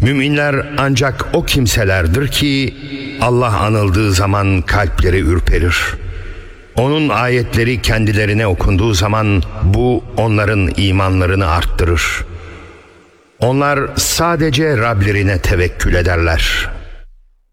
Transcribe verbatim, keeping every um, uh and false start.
Müminler ancak o kimselerdir ki Allah anıldığı zaman kalpleri ürperir. Onun ayetleri kendilerine okunduğu zaman bu onların imanlarını arttırır. Onlar sadece Rablerine tevekkül ederler.